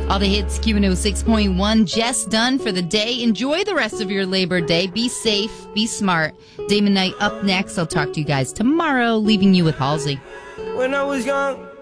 All the hits, Q106.1. Jess done for the day. Enjoy the rest of your Labor Day. Be safe. Be smart. Damon Knight up next. I'll talk to you guys tomorrow, leaving you with Halsey. When I was young,